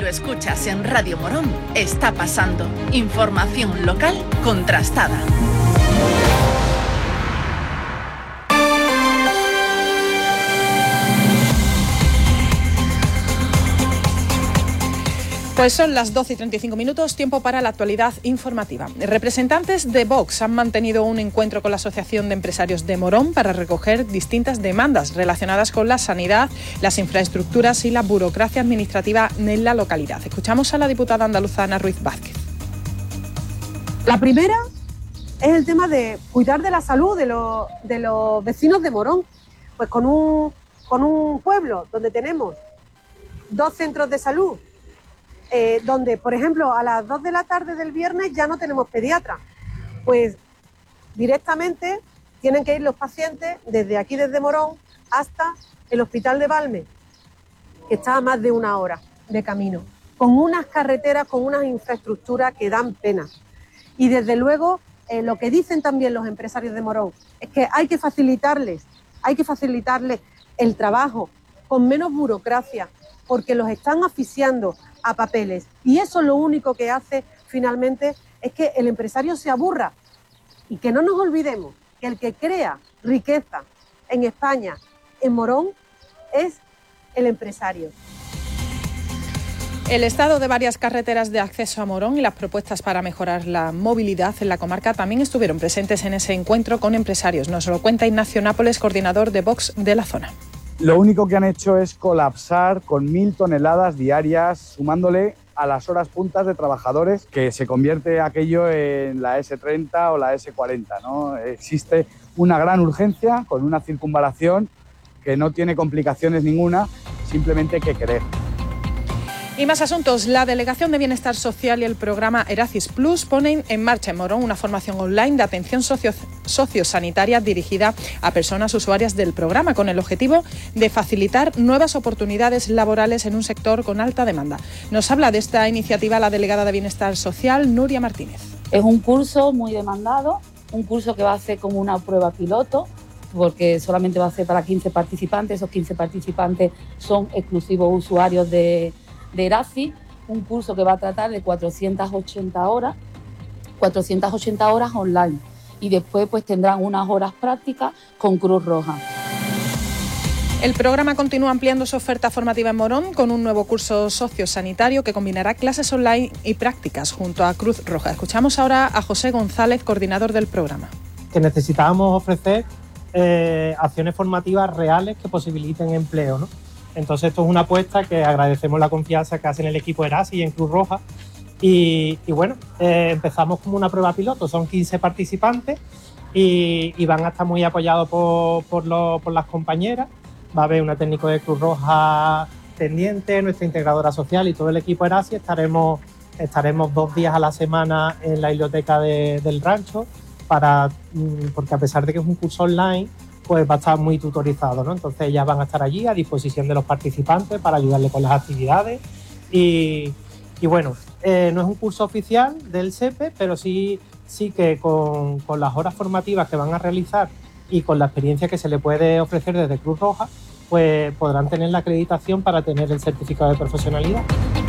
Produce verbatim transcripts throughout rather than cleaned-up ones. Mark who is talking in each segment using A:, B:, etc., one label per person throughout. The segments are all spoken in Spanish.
A: lo escuchas en Radio Morón, está pasando. Información local contrastada.
B: Pues son las doce y treinta y cinco minutos, tiempo para la actualidad informativa. Representantes de Vox han mantenido un encuentro con la Asociación de Empresarios de Morón para recoger distintas demandas relacionadas con la sanidad, las infraestructuras y la burocracia administrativa en la localidad. Escuchamos a la diputada andaluza Ana Ruiz Vázquez.
C: La primera es el tema de cuidar de la salud de los, de los vecinos de Morón. Pues con un, con un pueblo donde tenemos dos centros de salud, Eh, donde, por ejemplo, a las dos de la tarde del viernes ya no tenemos pediatra, pues directamente tienen que ir los pacientes desde aquí, desde Morón, hasta el Hospital de Valme, que está a más de una hora de camino, con unas carreteras, con unas infraestructuras que dan pena. Y desde luego, eh, lo que dicen también los empresarios de Morón es que hay que facilitarles, hay que facilitarles el trabajo con menos burocracia, porque los están asfixiando a papeles. Y eso lo único que hace finalmente es que el empresario se aburra. Y que no nos olvidemos que el que crea riqueza en España, en Morón, es el empresario.
B: El estado de varias carreteras de acceso a Morón y las propuestas para mejorar la movilidad en la comarca también estuvieron presentes en ese encuentro con empresarios. Nos lo cuenta Ignacio Nápoles, coordinador de Vox de la zona.
D: Lo único que han hecho es colapsar con mil toneladas diarias, sumándole a las horas puntas de trabajadores, que se convierte aquello en la ese treinta o la ese cuarenta, ¿no? Existe una gran urgencia con una circunvalación que no tiene complicaciones ninguna, simplemente hay que querer.
B: Y más asuntos. La Delegación de Bienestar Social y el programa Eracis Plus ponen en marcha en Morón una formación online de atención socio sociosanitaria dirigida a personas usuarias del programa, con el objetivo de facilitar nuevas oportunidades laborales en un sector con alta demanda. Nos habla de esta iniciativa la delegada de Bienestar Social, Nuria Martínez.
E: Es un curso muy demandado, un curso que va a hacer como una prueba piloto, porque solamente va a ser para quince participantes. Esos quince participantes son exclusivos usuarios de de Eracis, un curso que va a tratar de cuatrocientas ochenta horas, cuatrocientas ochenta horas online, y después pues tendrán unas horas prácticas con Cruz Roja.
B: El programa continúa ampliando su oferta formativa en Morón con un nuevo curso sociosanitario que combinará clases online y prácticas junto a Cruz Roja. Escuchamos ahora a José González, coordinador del programa.
F: Que necesitábamos ofrecer eh, acciones formativas reales que posibiliten empleo, ¿no? Entonces esto es una apuesta que agradecemos la confianza que hacen el equipo Eracis y en Cruz Roja. Y, y bueno, eh, empezamos como una prueba piloto, son quince participantes y, y van a estar muy apoyados por, por, lo, por las compañeras. Va a haber una técnico de Cruz Roja pendiente, nuestra integradora social y todo el equipo Eracis. Estaremos, estaremos dos días a la semana en la biblioteca de, del rancho, para, porque a pesar de que es un curso online, pues va a estar muy tutorizado, ¿no? Entonces ellas van a estar allí a disposición de los participantes para ayudarles con las actividades y, y bueno, eh, no es un curso oficial del S E P E, pero sí, sí que con, con las horas formativas que van a realizar y con la experiencia que se le puede ofrecer desde Cruz Roja, pues podrán tener la acreditación para tener el certificado de profesionalidad.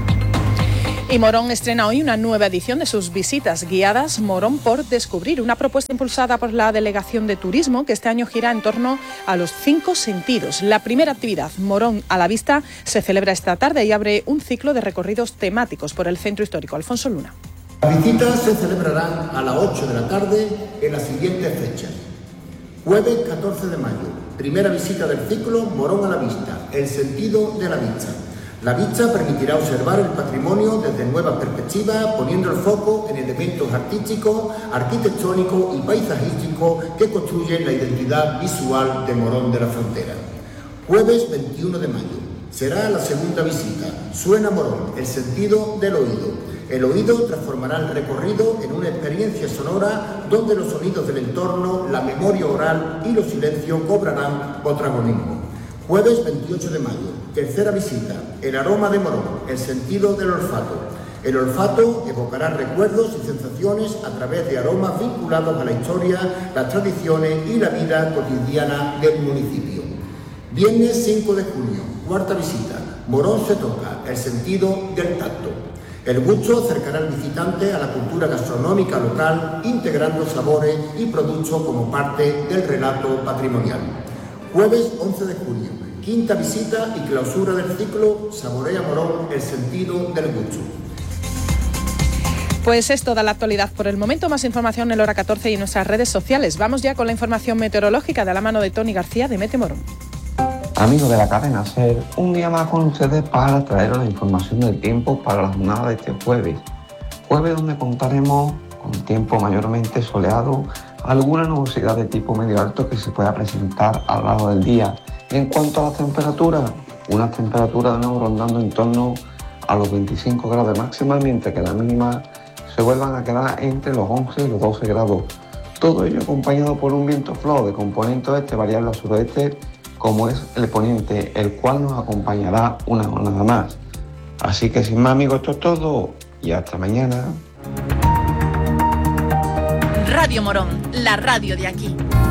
B: Y Morón estrena hoy una nueva edición de sus visitas guiadas Morón por Descubrir, una propuesta impulsada por la Delegación de Turismo que este año gira en torno a los cinco sentidos. La primera actividad, Morón a la Vista, se celebra esta tarde y abre un ciclo de recorridos temáticos por el centro histórico. Alfonso Luna.
G: Las visitas se celebrarán a las ocho de la tarde en las siguientes fechas. Jueves catorce de mayo, primera visita del ciclo Morón a la Vista, el sentido de la vista. La vista permitirá observar el patrimonio desde nuevas perspectivas, poniendo el foco en elementos artísticos, arquitectónicos y paisajísticos que construyen la identidad visual de Morón de la Frontera. Jueves veintiuno de mayo. Será la segunda visita. Suena Morón, el sentido del oído. El oído transformará el recorrido en una experiencia sonora donde los sonidos del entorno, la memoria oral y los silencios cobrarán protagonismo. Jueves veintiocho de mayo, tercera visita, el aroma de Morón, el sentido del olfato. El olfato evocará recuerdos y sensaciones a través de aromas vinculados a la historia, las tradiciones y la vida cotidiana del municipio. Viernes cinco de junio, cuarta visita, Morón se toca, el sentido del tacto. El gusto acercará al visitante a la cultura gastronómica local, integrando sabores y productos como parte del relato patrimonial. Jueves once de junio, quinta visita y clausura del ciclo Saborea Morón, el sentido del gusto.
B: Pues es toda la actualidad por el momento. Más información en Hora catorce y en nuestras redes sociales. Vamos ya con la información meteorológica de la mano de Tony García de Mete Morón.
H: Amigos de la cadena SER, un día más con ustedes para traeros la información del tiempo para la jornada de este jueves. Jueves donde contaremos con tiempo mayormente soleado, alguna nubosidad de tipo medio alto que se pueda presentar a lo largo del día. En cuanto a las temperaturas, unas temperaturas de nuevo rondando en torno a los veinticinco grados de máxima, mientras que las mínimas se vuelvan a quedar entre los once y los doce grados. Todo ello acompañado por un viento flojo de componente oeste variable al suroeste, como es el poniente, el cual nos acompañará una jornada más. Así que sin más, amigos, esto es todo y hasta mañana.
A: Radio Morón, la radio de aquí.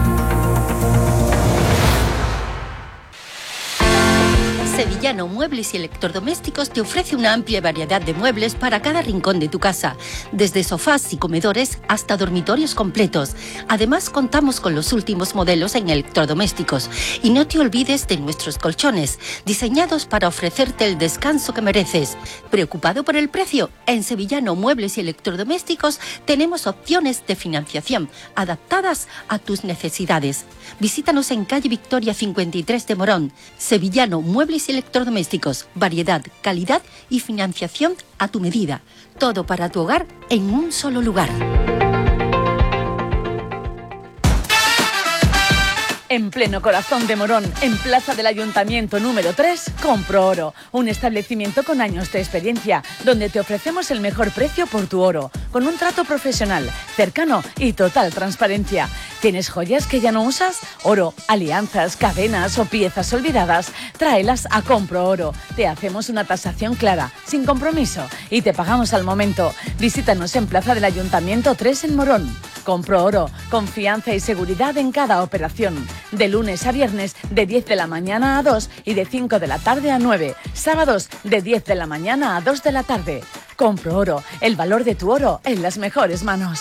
I: Sevillano Muebles y Electrodomésticos te ofrece una amplia variedad de muebles para cada rincón de tu casa, desde sofás y comedores hasta dormitorios completos. Además, contamos con los últimos modelos en electrodomésticos. Y no te olvides de nuestros colchones, diseñados para ofrecerte el descanso que mereces. ¿Preocupado por el precio? En Sevillano Muebles y Electrodomésticos tenemos opciones de financiación adaptadas a tus necesidades. Visítanos en calle Victoria cincuenta y tres de Morón. Sevillano Muebles y Electrodomésticos, variedad, calidad y financiación a tu medida. Todo para tu hogar en un solo lugar.
J: En pleno corazón de Morón, en Plaza del Ayuntamiento número tres, Compro Oro, un establecimiento con años de experiencia, donde te ofrecemos el mejor precio por tu oro, con un trato profesional, cercano y total transparencia. ¿Tienes joyas que ya no usas? Oro, alianzas, cadenas o piezas olvidadas, tráelas a Compro Oro. Te hacemos una tasación clara, sin compromiso, y te pagamos al momento. Visítanos en Plaza del Ayuntamiento tres en Morón. Compro Oro, confianza y seguridad en cada operación. De lunes a viernes, de diez de la mañana a dos y de cinco de la tarde a nueve. Sábados, de diez de la mañana a dos de la tarde. Compro Oro, el valor de tu oro en las mejores manos.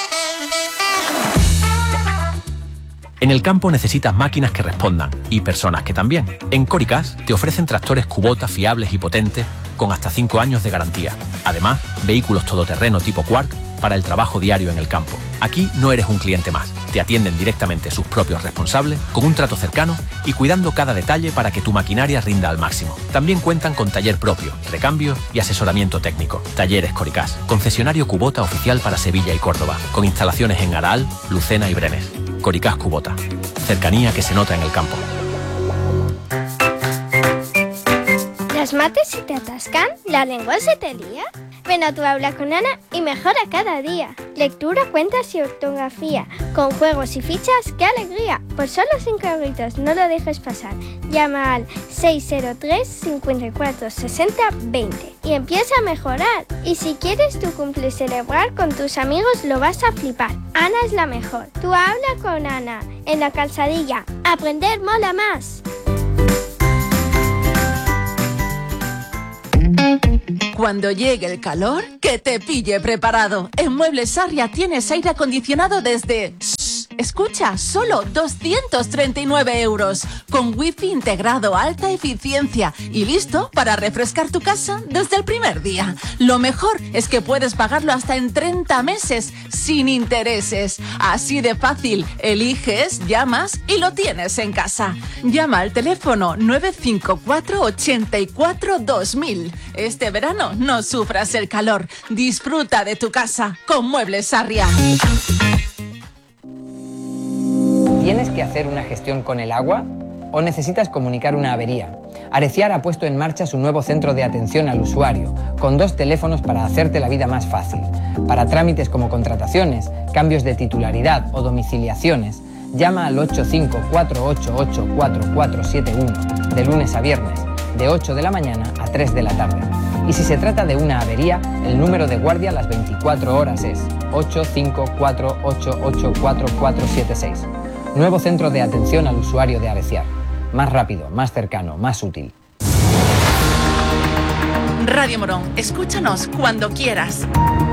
K: En el campo necesitas máquinas que respondan y personas que también. En Coricas te ofrecen tractores Kubota fiables y potentes con hasta cinco años de garantía. Además, vehículos todoterreno tipo Quark para el trabajo diario en el campo. Aquí no eres un cliente más. Te atienden directamente sus propios responsables, con un trato cercano y cuidando cada detalle para que tu maquinaria rinda al máximo. También cuentan con taller propio, recambio y asesoramiento técnico. Talleres Coricas, concesionario Kubota oficial para Sevilla y Córdoba, con instalaciones en Araal, Lucena y Brenes. Coricas Kubota, cercanía que se nota en el campo.
L: ¿Las mates se te atascan? ¿La lengua se te lía? Ven a tu aula con Ana y mejora cada día. Lectura, cuentas y ortografía. Con juegos y fichas, ¡qué alegría! Por solo cinco euritos, no lo dejes pasar. Llama al seis cero tres, cinco cuatro, seis cero, veinte y empieza a mejorar. Y si quieres tu cumple celebrar con tus amigos, lo vas a flipar. Ana es la mejor. Tu aula con Ana. En la calzadilla. Aprender mola más.
A: Cuando llegue el calor, que te pille preparado. En Muebles Sarria tienes aire acondicionado desde... Shh, escucha, solo doscientos treinta y nueve euros. Con wifi integrado, alta eficiencia y listo para refrescar tu casa desde el primer día. Lo mejor es que puedes pagarlo hasta en treinta meses, sin intereses. Así de fácil, eliges, llamas y lo tienes en casa. Llama al teléfono nueve cinco cuatro, ocho cuatro, dos mil. Este verano no sufras el calor. Disfruta de tu casa con Muebles Sarria.
M: ¿Tienes que hacer una gestión con el agua o necesitas comunicar una avería? Areciar ha puesto en marcha su nuevo centro de atención al usuario, con dos teléfonos para hacerte la vida más fácil. Para trámites como contrataciones, cambios de titularidad o domiciliaciones, llama al ocho cinco cuatro ocho ocho cuatro cuatro siete uno de lunes a viernes, de ocho de la mañana a tres de la tarde. Y si se trata de una avería, el número de guardia a las veinticuatro horas es ocho cinco cuatro ocho ocho cuatro cuatro siete seis. Nuevo centro de atención al usuario de Areciar. Más rápido, más cercano, más útil.
A: Radio Morón. Escúchanos cuando quieras.